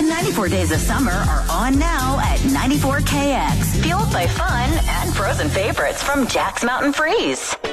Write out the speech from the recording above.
The 94 Days of Summer are on now at 94KX. Fueled by fun and frozen favorites from Jack's Mountain Freeze.